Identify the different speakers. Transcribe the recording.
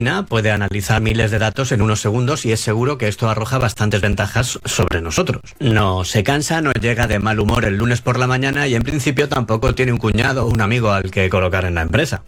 Speaker 1: puede analizar miles de datos en unos segundos y es seguro que esto arroja bastantes ventajas sobre nosotros. No se cansa, no llega de mal humor el lunes por la mañana y en principio tampoco tiene un cuñado o un amigo al que colocar en la empresa.